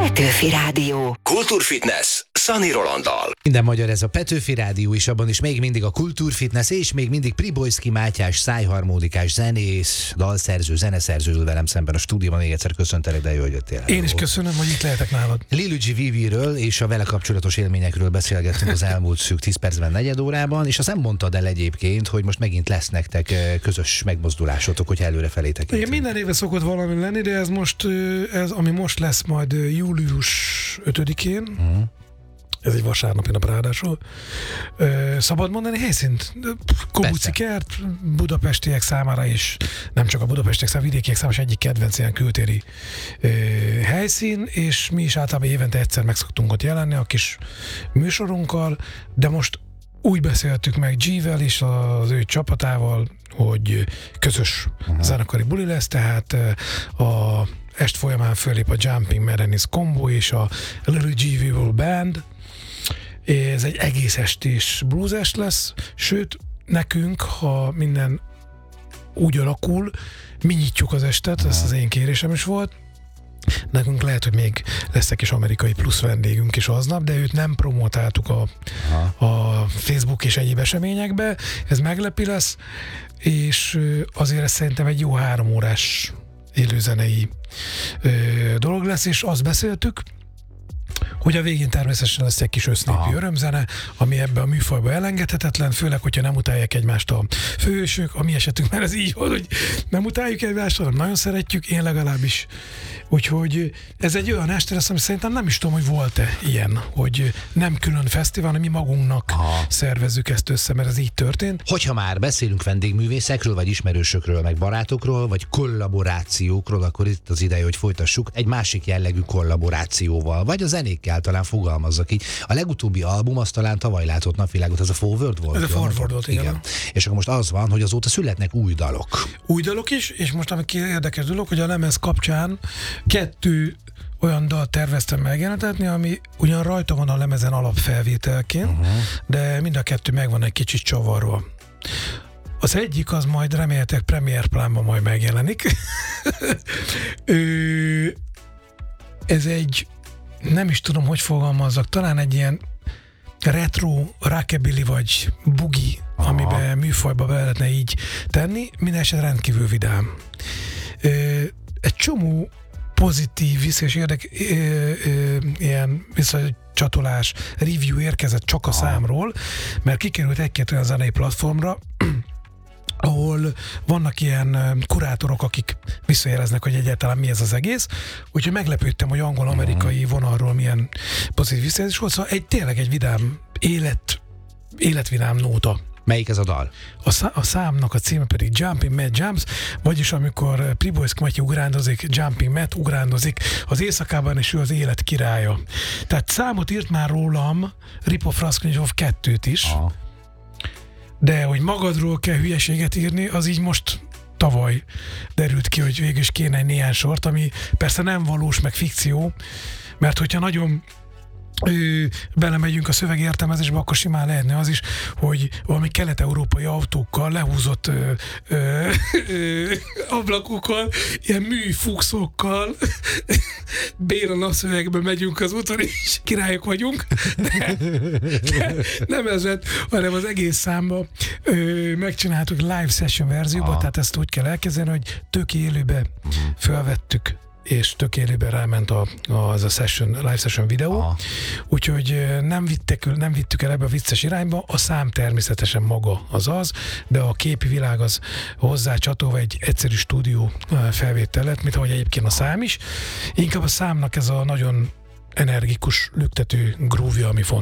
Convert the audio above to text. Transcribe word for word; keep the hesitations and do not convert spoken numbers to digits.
Petőfi Rádió. Kultúrfitness Szani Rolanddal. Minden magyar, ez a Petőfi Rádió is, abban is még mindig a Kultúrfitness, és még mindig Pribojszky Mátyás, szájharmonikás zenész, dalszerző, zeneszerző ül velem szemben a stúdióban. Még egyszer köszöntelek, de jó, hogy jöttél. Én is köszönöm, hogy itt lehetek nálad. Lilugi Viviről és a vele kapcsolatos élményekről beszélgettünk az elmúlt szűk tíz percben, negyed órában, és azt nem mondtad el egyébként, hogy most megint lesz nektek közös megmozdulásotok, hogy előrefelé tekintünk. Igen, minden éve szokott valami lenni, de ez most, ez, ami most lesz majd július ötödikén, uh-huh. Ez egy vasárnapi nap ráadásul. Szabad mondani helyszínt? Kobuci kert, budapestiek számára is, nem csak a budapestiek számára, vidékiek számára is egyik kedvenc ilyen kültéri helyszín, és mi is általában évente egyszer meg szoktunk ott jelenni a kis műsorunkkal, de most úgy beszéltük meg G-vel és az ő csapatával, hogy közös uh-huh. zenekari buli lesz, tehát a est folyamán fölép a Jumping Merenis Combo és a Little G-Vival Band. Ez egy egész estés blues-est lesz, sőt, nekünk, ha minden úgy alakul, mi nyitjuk az estet, ez az én kérésem is volt. Nekünk lehet, hogy még lesz egy kis amerikai plusz vendégünk is aznap, de őt nem promotáltuk a, a Facebook és egyéb eseményekbe, ez meglepi lesz, és azért ez szerintem egy jó három órás élőzenei ö, dolog lesz, és azt beszéltük, hogy a végén természetesen lesz egy kis össznépi örömzene, ami ebbe a műfajba elengedhetetlen, főleg, hogyha nem utálják egymást a főhősök, a mi esetünk már ez így van, hogy nem utáljuk egymást, hanem nagyon szeretjük, én legalábbis. Úgyhogy ez egy olyan este lesz, ami szerintem nem is tudom, hogy volt-e ilyen, hogy nem külön fesztivál, hanem mi magunknak Aha. szervezzük ezt össze, mert ez így történt. Hogyha már beszélünk vendégművészekről, vagy ismerősökről, meg barátokról, vagy kollaborációkról, akkor itt az ideje, hogy folytassuk egy másik jellegű kollaborációval, vagy a zenékkel talán fogalmazzak így. A legutóbbi album az talán tavaly látott napvilágot, ez a Forward volt. Ez a Forward volt, igen. igen. És akkor most az van, hogy azóta születnek új dalok. Új dalok is, és most ami érdekes dolog, hogy a lemez kapcsán kettő olyan dalt terveztem megjelentetni, ami ugyan rajta van a lemezen alapfelvételként, uh-huh. de mind a kettő megvan egy kicsit csavarva. Az egyik az majd reméltek Premier Plánban majd megjelenik. Ez egy, nem is tudom, hogy fogalmazzak, talán egy ilyen retro, rockabilly vagy bugi, Aha. amiben műfajba be lehetne így tenni, minden eset rendkívül vidám. Egy csomó pozitív vissza és érdek, ö, ö, ilyen visszacsatolás, review érkezett csak a számról, mert kikerült egy-két olyan zenei platformra, ahol vannak ilyen kurátorok, akik visszajeleznek, hogy egyáltalán mi ez az egész. Úgyhogy meglepődtem, hogy angol-amerikai vonalról milyen pozitív visszajelzés volt, szóval egy, tényleg egy vidám, élet, életvidám nóta. Melyik ez a dal? A, szá- a számnak a címe pedig Jumping Matt Jumps, vagyis amikor Pribojszky Matyi ugrándozik, Jumping Matt ugrándozik az éjszakában, és ő az élet királya. Tehát számot írt már rólam Ripov Raskolnikov kettőt is, Aha. de hogy magadról kell hülyeséget írni, az így most tavaly derült ki, hogy végül is kéne egy néhány sort, ami persze nem valós, meg fikció, mert hogyha nagyon Ö, belemegyünk a szövegértelmezésbe, akkor simán lehetne az is, hogy valami kelet-európai autókkal lehúzott ö, ö, ö, ablakokkal, ilyen műfuxokkal béna napszövegbe megyünk az úton, és királyok vagyunk, de, de nem ez lett, hanem az egész számba ö, megcsináltuk live session verzióba, tehát ezt úgy kell elkezdeni, hogy tök élőbe felvettük, és tök élőben ráment a, a, az a session, live session videó, Aha. úgyhogy nem, vittek, nem vittük el ebbe a vicces irányba, a szám természetesen maga az az, de a képi világ az hozzá csatolva egy egyszerű stúdió felvétel lett, mint ahogy egyébként a szám is. Inkább a számnak ez a nagyon energikus, lüktető groove-ja, ami fontos.